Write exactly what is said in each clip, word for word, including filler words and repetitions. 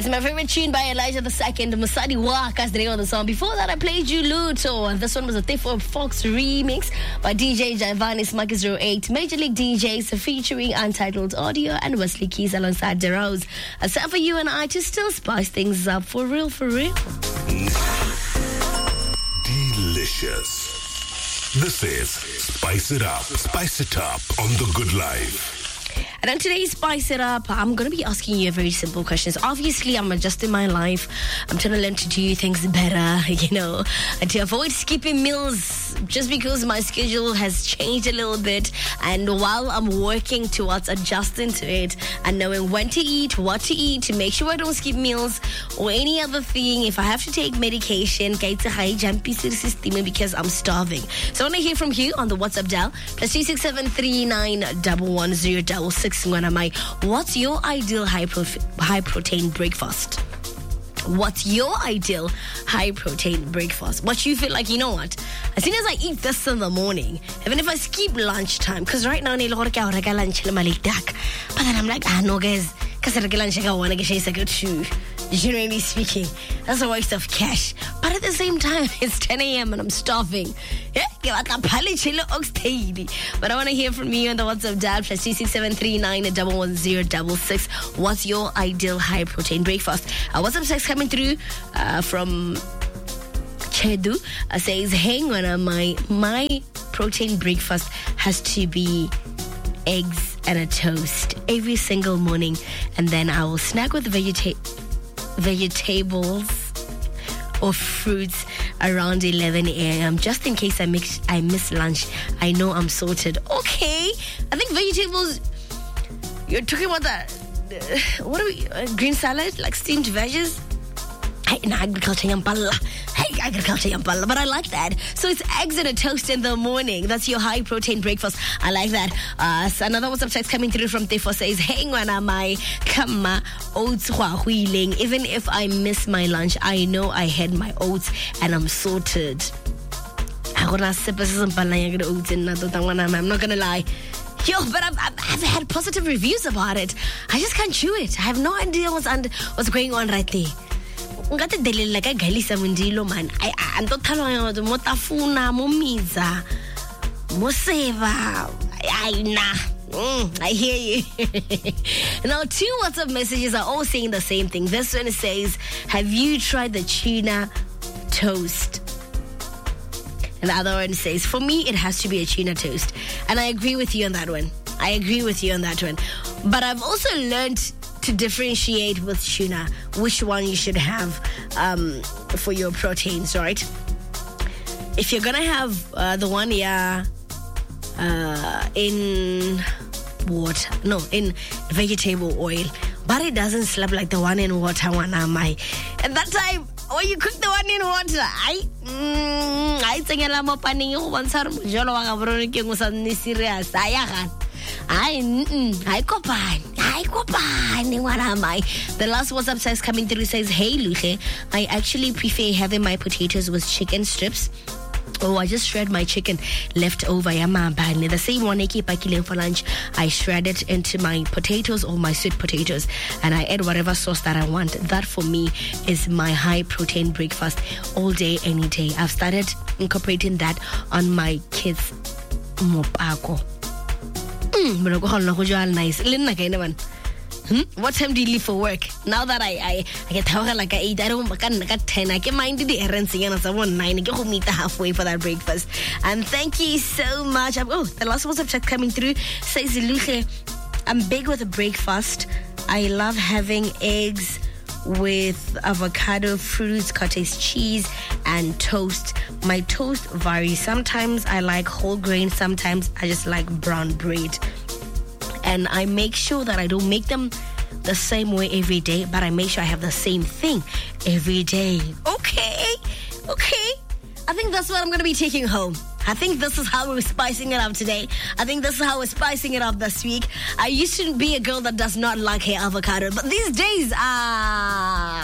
It's my favorite tune by Elijah the Second, Musadi Waka as the name of the song. Before that, I played you Luto, and this one was a Thifo Fox remix by D J Javanis Marcus zero eight, Major League D Js featuring Untitled Audio and Wesley Keys alongside DeRose. A set for you and I to still spice things up for real, for real. Delicious. This is Spice It Up. Spice It Up on The Good Life. And on today's Spice It Up, I'm going to be asking you a very simple questions. Obviously, I'm adjusting my life. I'm trying to learn to do things better, you know, and to avoid skipping meals just because my schedule has changed a little bit. And while I'm working towards adjusting to it and knowing when to eat, what to eat, to make sure I don't skip meals or any other thing, if I have to take medication, because I'm starving. So I want to hear from you on the WhatsApp dial, plus two six seven three nine one one zero double six. What's your ideal high prof- high protein breakfast? What's your ideal high protein breakfast? What you feel like, you know what? As soon as I eat this in the morning, even if I skip lunchtime, because right now I lunch, but then I'm like, ah no guys, because I lunch I want to get a good shoe. Generally speaking, that's a waste of cash. But at the same time, it's ten a.m. and I'm starving. Yeah, but I want to hear from you on the WhatsApp dial plus two six seven three nine one one zero double six. What's your ideal high protein breakfast? Uh, WhatsApp text coming through uh, from Chedu uh, says, "Hang on, uh, my my protein breakfast has to be eggs and a toast every single morning, and then I will snack with vegeta- vegetables or fruits around eleven a.m. just in case I mix I miss lunch. I know I'm sorted." Okay, I think vegetables. You're talking about that. Uh, what are we? Uh, green salad, like steamed veggies. Hey, no, agriculture yampalla. Hey, agriculture yampalla. But I like that. So it's eggs and a toast in the morning. That's your high protein breakfast. I like that. Uh, so another WhatsApp text coming through from Tifo says, "Hey, ngwana my kama oats huiling. Even if I miss my lunch, I know I had my oats and I'm sorted." I'm not gonna lie. Yo, but I've, I've, I've had positive reviews about it. I just can't chew it. I have no idea what's under, what's going on right there. Ngate delele like a galisa mundilo man. I I'm not telling you the motafuna momiza moseva. I nah. Mm, I hear you. Now, two WhatsApp messages are all saying the same thing. This one says, "Have you tried the tuna toast?" And the other one says, "For me, it has to be a tuna toast." And I agree with you on that one. I agree with you on that one. But I've also learned to differentiate with tuna which one you should have um, for your proteins, right? If you're gonna have uh, the one, yeah, uh, in water, no, in vegetable oil, but it doesn't slap like the one in water. One am I? At that time, when you cook the one in water, I, I think I'm a paning once. I'm serious. I I I copan. I copan. What am I? The last WhatsApp says coming through says, "Hey Luche, I actually prefer having my potatoes with chicken strips. Oh, I just shred my chicken left over. The same one I keep killing for lunch. I shred it into my potatoes or my sweet potatoes, and I add whatever sauce that I want. That for me is my high protein breakfast all day, any day. I've started incorporating that on my kids' mopako. Mm, Hmm? What time do you leave for work? Now that I I, I get like I eat, I don't I got ten. I can mind the errands again as I want nine. I get home meet halfway for that breakfast. And thank you so much. I'm, oh, the last WhatsApp chat coming through says, "Luche, I'm big with a breakfast. I love having eggs with avocado, fruits, cottage cheese, and toast. My toast varies. Sometimes I like whole grain. Sometimes I just like brown bread. And I make sure that I don't make them the same way every day, but I make sure I have the same thing every day." Okay, okay. I think that's what I'm going to be taking home. I think this is how we're spicing it up today. I think this is how we're spicing it up this week. I used to be a girl that does not like her avocado, but these days, ah,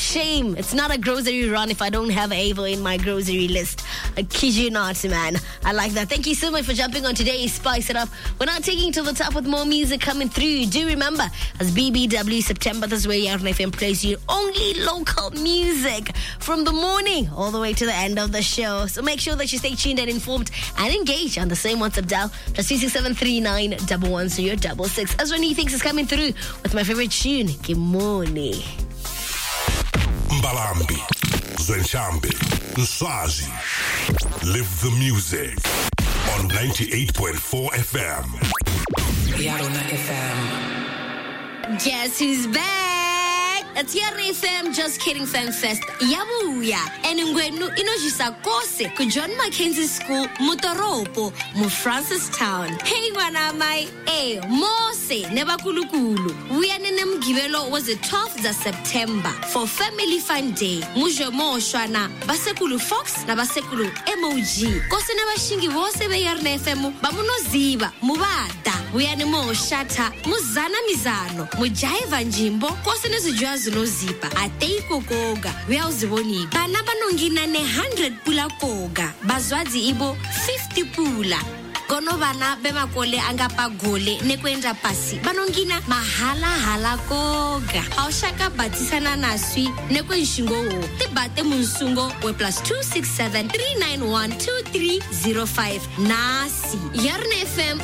shame. It's not a grocery run if I don't have Avo in my grocery list. I kid you not, man. I like that. Thank you so much for jumping on today's Spice It Up. We're not taking to the top with more music coming through. Do remember, as B B W September, this way R N F M plays you only local music from the morning all the way to the end of the show. So make sure that you stay tuned and informed and engaged on the same WhatsApp dial, plus two six seven three nine one one zero double six. As when he thinks is coming through with my favorite tune, Kimoni. Mbalambi, Zwenchambi, Nswazi. Live the music on ninety-eight point four F M. Yarona F M. Guess who's back? It's Yarona F M, Just Kidding Fan Fest. Yabuya. And ngwenu inojisa kose ku John Mackenzie School, Mutoropo, mu Francistown. Hey wana mai, eh, Mose, nebakulukulu. We are nenem givelo was the twelfth of September for Family Fun Day. Mujo mo shwana, basekulu Fox na basekulu M O G. Kose nebashingi vose be Yarona F M, bamuno ziba, mubada. We are nemo shata, muzana mizano, mujaiva njimbo, kose nezujua no zipa ateiko koga uyawuziboni bana banongina ne one hundred pula koga bazwazi ibo fifty pula kono bana bemakole angapa gole nekwenda pasi banongina mahala hala koga awushaka batisana naswi nekwenshingo wo tibate munsungo we plus two six seven three nine one two three zero five nasi Yarona F M